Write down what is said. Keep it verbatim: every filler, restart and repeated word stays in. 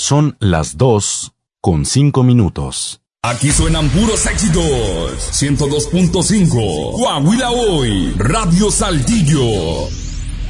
Son las dos con cinco minutos. Aquí suenan puros éxitos. ciento dos punto cinco. Coahuila Hoy. Radio Saltillo.